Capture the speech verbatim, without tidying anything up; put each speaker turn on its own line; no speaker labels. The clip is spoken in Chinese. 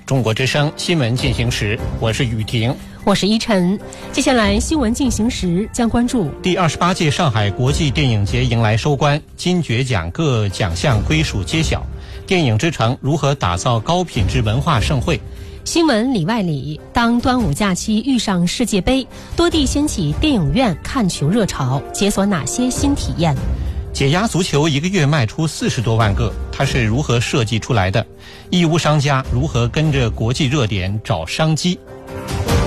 中国之声新闻进行时，我是雨婷，
我是依晨。接下来新闻进行时将关注
第二十八届上海国际电影节迎来收官，金爵奖各奖项归属揭晓，电影之城如何打造高品质文化盛会。
新闻里外里，当端午假期遇上世界杯，多地掀起电影院看球热潮，解锁哪些新体验？
解压足球一个月卖出四十多万个，它是如何设计出来的？义乌商家如何跟着国际热点找商机？